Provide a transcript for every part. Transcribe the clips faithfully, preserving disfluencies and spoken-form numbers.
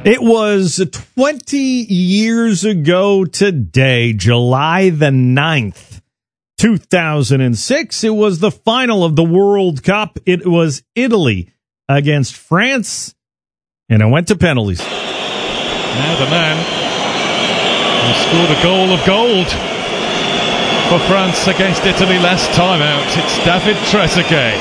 It was twenty years ago today, July the ninth, two thousand six. It was the final of the World Cup. It was Italy against France, and it went to penalties. Now the man who scored a goal of gold for France against Italy last time out. It's David Trezeguet.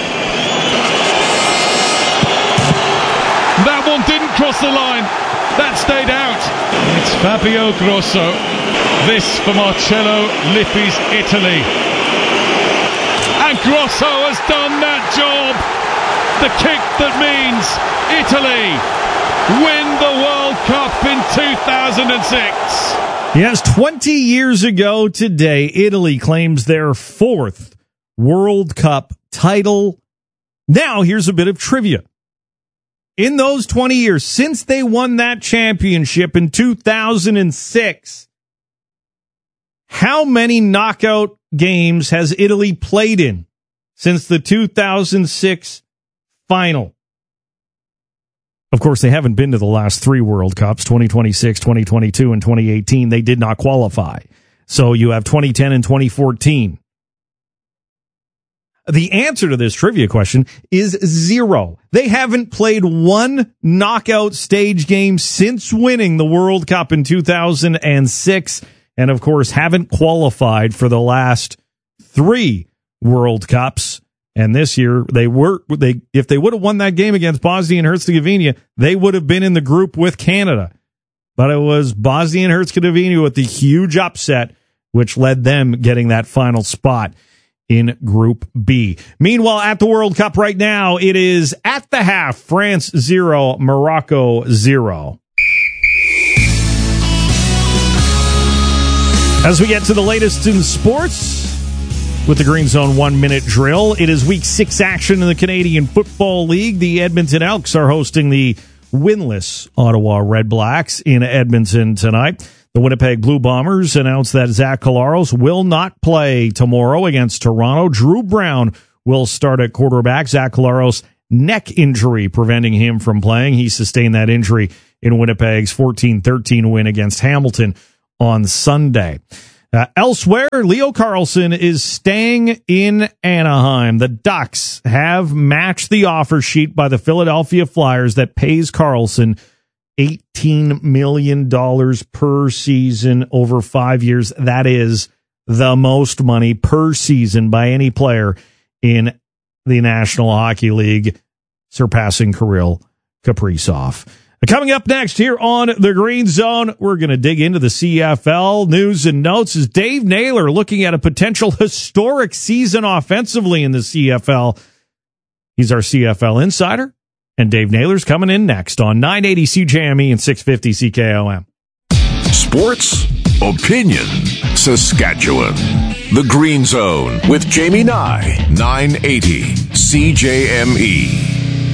That one didn't cross the line. That stayed out. It's Fabio Grosso. This for Marcello Lippi's Italy. And Grosso has done that job. The kick that means Italy win the World Cup in two thousand six. Yes, twenty years ago today, Italy claims their fourth World Cup title. Now, here's a bit of trivia. In those twenty years, since they won that championship in two thousand six, how many knockout games has Italy played in since the two thousand six final? Of course, they haven't been to the last three World Cups, twenty twenty-six, twenty twenty-two, and twenty eighteen. They did not qualify. So you have twenty ten and twenty fourteen. The answer to this trivia question is zero. They haven't played one knockout stage game since winning the World Cup in two thousand six, and of course haven't qualified for the last three World Cups. And this year, they were they if they would have won that game against Bosnia and Herzegovina, they would have been in the group with Canada. But it was Bosnia and Herzegovina with the huge upset, which led them getting that final spot in Group B. Meanwhile, at the World Cup right now, it is at the half, France zero, Morocco zero. As we get to the latest in sports, with the Green Zone one-minute drill, it is Week six action in the Canadian Football League. The Edmonton Elks are hosting the winless Ottawa Red Blacks in Edmonton tonight. The Winnipeg Blue Bombers announced that Zach Collaros will not play tomorrow against Toronto. Drew Brown will start at quarterback. Zach Collaros' neck injury preventing him from playing. He sustained that injury in Winnipeg's fourteen thirteen win against Hamilton on Sunday. Uh, elsewhere, Leo Carlsson is staying in Anaheim. The Ducks have matched the offer sheet by the Philadelphia Flyers that pays Carlsson eighteen million dollars per season over five years. That is the most money per season by any player in the National Hockey League, surpassing Kirill Kaprizov. Coming up next here on the Green Zone, we're going to dig into the C F L news and notes as Dave Naylor looking at a potential historic season offensively in the C F L. He's our C F L insider, and Dave Naylor's coming in next on nine eighty C J M E and six fifty C K O M. Sports, opinion, Saskatchewan. The Green Zone with Jamie Nye, nine eighty C J M E.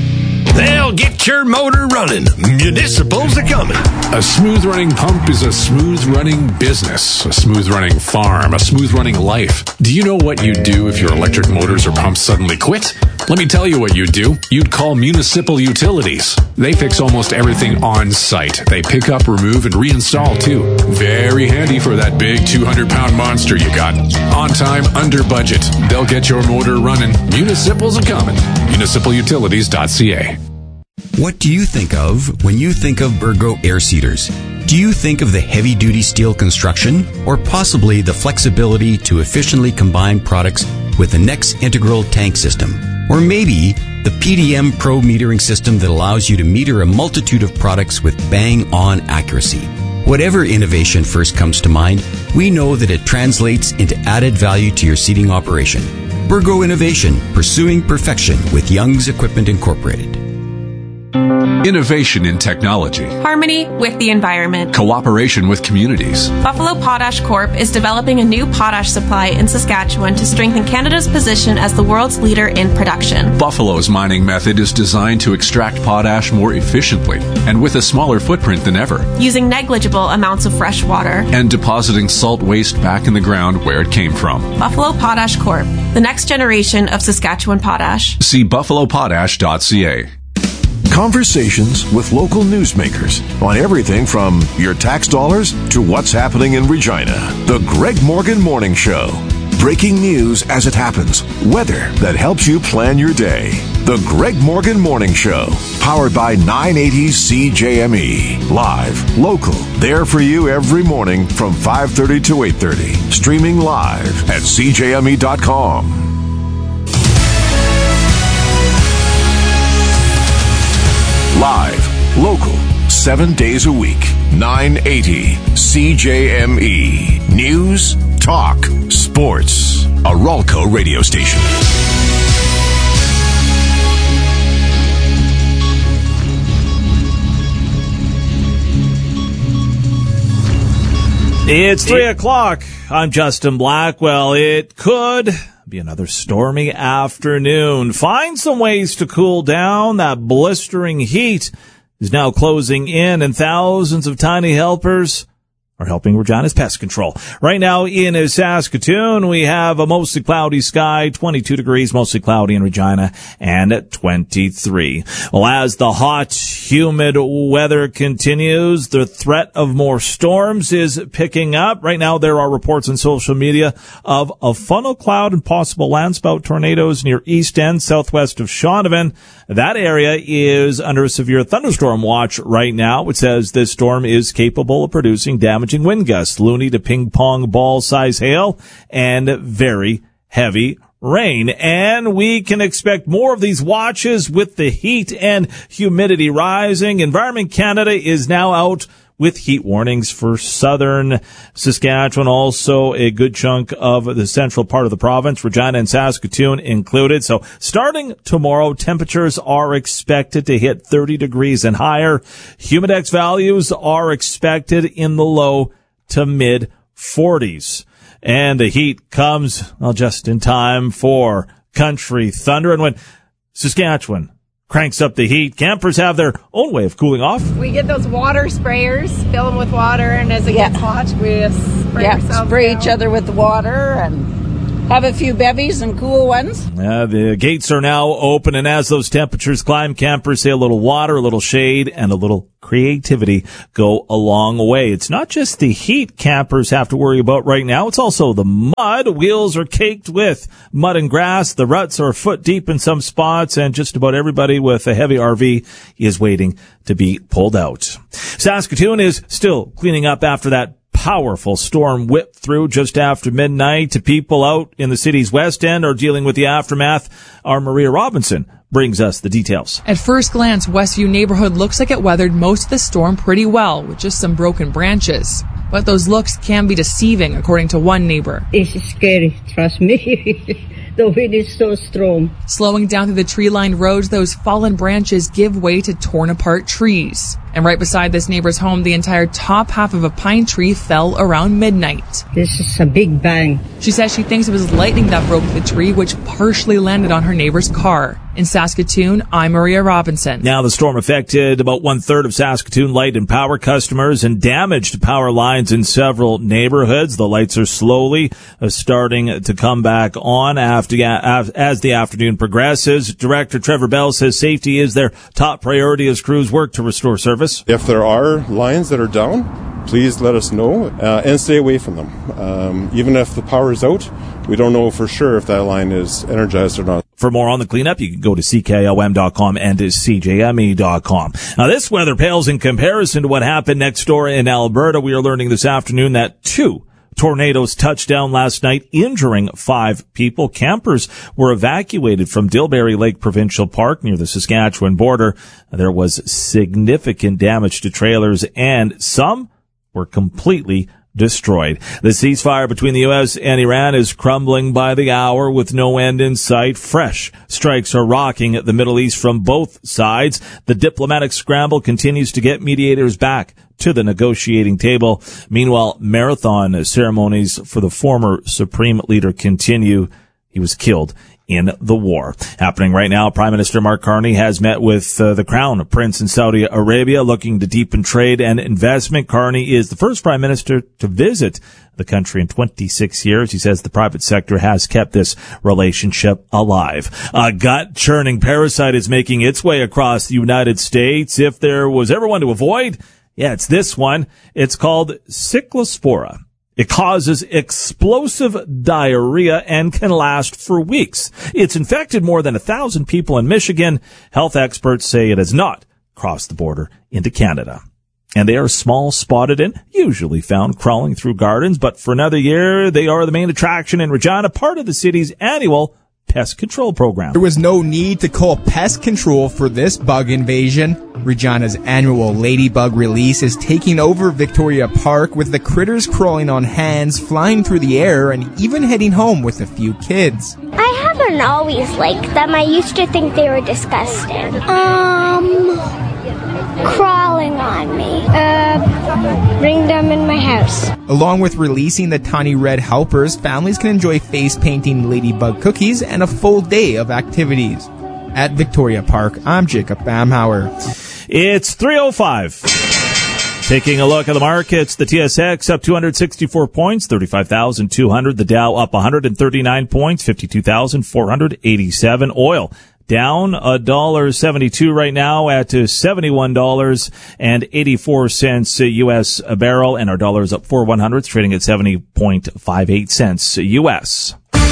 They'll get your motor running. Municipals are coming. A smooth-running pump is a smooth-running business, a smooth-running farm, a smooth-running life. Do you know what you'd do if your electric motors or pumps suddenly quit? Let me tell you what you'd do. You'd call Municipal Utilities. They fix almost everything on site. They pick up, remove, and reinstall, too. Very handy for that big two hundred pound monster you got. On time, under budget. They'll get your motor running. Municipals are coming. municipal utilities dot c a. What do you think of when you think of Burgo air seeders? Do you think of the heavy-duty steel construction or possibly the flexibility to efficiently combine products with the Next Integral tank system? Or maybe the P D M Pro metering system that allows you to meter a multitude of products with bang-on accuracy? Whatever innovation first comes to mind, we know that it translates into added value to your seeding operation. Burgo Innovation, pursuing perfection with Young's Equipment Incorporated. Innovation in technology. Harmony with the environment. Cooperation with communities. Buffalo Potash Corp is developing a new potash supply in Saskatchewan to strengthen Canada's position as the world's leader in production. Buffalo's mining method is designed to extract potash more efficiently and with a smaller footprint than ever. Using negligible amounts of fresh water. And depositing salt waste back in the ground where it came from. Buffalo Potash Corp, the next generation of Saskatchewan potash. See buffalo potash dot c a. Conversations with local newsmakers on everything from your tax dollars to what's happening in Regina. The Greg Morgan Morning Show. Breaking news as it happens. Weather that helps you plan your day. The Greg Morgan Morning Show. Powered by nine eighty C J M E. Live, local, there for you every morning from five thirty to eight thirty. Streaming live at C J M E dot com. Live, local, seven days a week. nine eighty C J M E. News, talk, sports. A Ralco radio station. It's three o'clock. I'm Justin Blackwell. It could be another stormy afternoon. Find some ways to cool down. That blistering heat is now closing in, and thousands of tiny helpers are helping Regina's pest control. Right now in Saskatoon, we have a mostly cloudy sky, twenty-two degrees, mostly cloudy in Regina, and at twenty-three. Well, as the hot, humid weather continues, the threat of more storms is picking up. Right now, there are reports on social media of a funnel cloud and possible landspout tornadoes near East End, southwest of Shaunavon. That area is under a severe thunderstorm watch right now. It says this storm is capable of producing damaging wind gusts, loony to ping pong ball size hail, and very heavy rain. And we can expect more of these watches with the heat and humidity rising. Environment Canada is now out with heat warnings for southern Saskatchewan, also a good chunk of the central part of the province, Regina and Saskatoon included. So starting tomorrow, temperatures are expected to hit thirty degrees and higher. Humidex values are expected in the low to mid forties. And the heat comes, well, just in time for Country Thunder. And when Saskatchewan cranks up the heat, campers have their own way of cooling off. We get those water sprayers, fill them with water, and as it yeah. gets hot, we spray yeah, ourselves spray down. each other with the water and have a few bevies and cool ones. Uh, the gates are now open, and as those temperatures climb, campers say a little water, a little shade, and a little creativity go a long way. It's not just the heat campers have to worry about right now. It's also the mud. Wheels are caked with mud and grass. The ruts are a foot deep in some spots, and just about everybody with a heavy R V is waiting to be pulled out. Saskatoon is still cleaning up after that powerful storm whipped through just after midnight. To people out in the city's west end are dealing with the aftermath. Our Maria Robinson brings us the details. At first glance, Westview neighborhood looks like it weathered most of the storm pretty well, with just some broken branches. But those looks can be deceiving, according to one neighbor. It's scary, trust me. The wind is so strong. Slowing down through the tree-lined roads, those fallen branches give way to torn-apart trees. And right beside this neighbor's home, the entire top half of a pine tree fell around midnight. This is a big bang. She says she thinks it was lightning that broke the tree, which partially landed on her neighbor's car. In Saskatoon, I'm Maria Robinson. Now, the storm affected about one-third of Saskatoon light and power customers and damaged power lines in several neighborhoods. The lights are slowly uh, starting to come back on after uh, as the afternoon progresses. Director Trevor Bell says safety is their top priority as crews work to restore service. If there are lines that are down, please let us know uh, and stay away from them. Um, even if the power is out, we don't know for sure if that line is energized or not. For more on the cleanup, you can go to C K O M dot com and C J M E dot com. Now, this weather pales in comparison to what happened next door in Alberta. We are learning this afternoon that two tornadoes touched down last night, injuring five people. Campers were evacuated from Dilberry Lake Provincial Park near the Saskatchewan border. There was significant damage to trailers, and some were completely destroyed. The ceasefire between the U S and Iran is crumbling by the hour with no end in sight. Fresh strikes are rocking the Middle East from both sides. The diplomatic scramble continues to get mediators back to the negotiating table. Meanwhile, marathon ceremonies for the former Supreme Leader continue. He was killed in the war. Happening right now, Prime Minister Mark Carney has met with uh, the Crown Prince in Saudi Arabia looking to deepen trade and investment. Carney is the first Prime Minister to visit the country in twenty-six years. He says the private sector has kept this relationship alive. A gut-churning parasite is making its way across the United States. If there was ever one to avoid, yeah, it's this one. It's called Cyclospora. It causes explosive diarrhea and can last for weeks. It's infected more than a thousand people in Michigan. Health experts say it has not crossed the border into Canada. And they are small, spotted, and usually found crawling through gardens. But for another year, they are the main attraction in Regina, part of the city's annual pest control program. There was no need to call pest control for this bug invasion. Regina's annual Ladybug release is taking over Victoria Park, with the critters crawling on hands, flying through the air, and even heading home with a few kids. I haven't always liked them. I used to think they were disgusting. Um, crawling on me. Uh, bring them in my house. Along with releasing the tiny red helpers, families can enjoy face-painting ladybug cookies and a full day of activities. At Victoria Park, I'm Jacob Bamhauer. It's three oh five. Taking a look at the markets, the T S X up two hundred sixty-four points, thirty-five thousand two hundred. The Dow up one hundred thirty-nine points, fifty-two thousand four hundred eighty-seven. Oil down one dollar and seventy-two right now at seventy-one dollars and eighty-four cents U S a barrel, and our dollar is up four one hundredths, trading at seventy point five eight cents U S.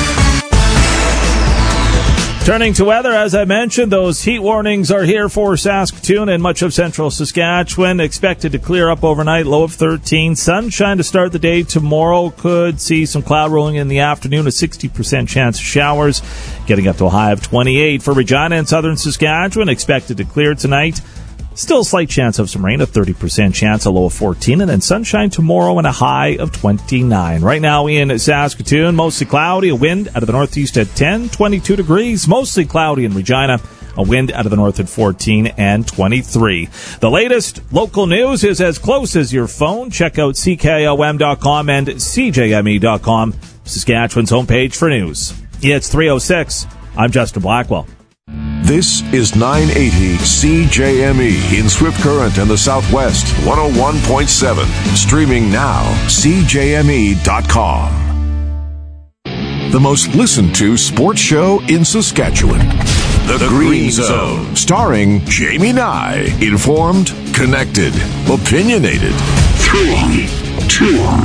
Turning to weather, as I mentioned, those heat warnings are here for Saskatoon and much of central Saskatchewan. Expected to clear up overnight, low of thirteen. Sunshine to start the day tomorrow. Could see some cloud rolling in the afternoon, a sixty percent chance of showers. Getting up to a high of twenty-eight. For Regina and southern Saskatchewan, expected to clear tonight. Still a slight chance of some rain, a thirty percent chance, a low of fourteen, and then sunshine tomorrow and a high of twenty-nine. Right now in Saskatoon, mostly cloudy, a wind out of the northeast at ten, twenty-two degrees, mostly cloudy in Regina, a wind out of the north at fourteen and twenty-three. The latest local news is as close as your phone. Check out C K O M dot com and C J M E dot com, Saskatchewan's homepage for news. It's three oh six. I'm Justin Blackwell. This is nine eighty C J M E in Swift Current and the Southwest, one oh one point seven. Streaming now, C J M E dot com. The most listened to sports show in Saskatchewan. The, the Green, Green Zone. Zone. Starring Jamie Nye. Informed, connected, opinionated. Three, two,